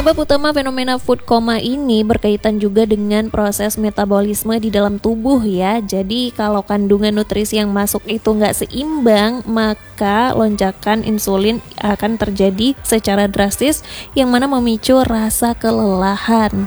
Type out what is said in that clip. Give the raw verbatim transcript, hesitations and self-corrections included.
Sebab utama fenomena food coma ini berkaitan juga dengan proses metabolisme di dalam tubuh ya. Jadi kalau kandungan nutrisi yang masuk itu nggak seimbang, maka lonjakan insulin akan terjadi secara drastis yang mana memicu rasa kelelahan.